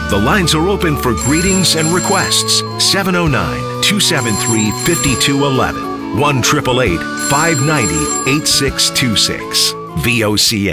The lines are open for greetings and requests. 709-273-5211. 1-888-590-8626. VOCM.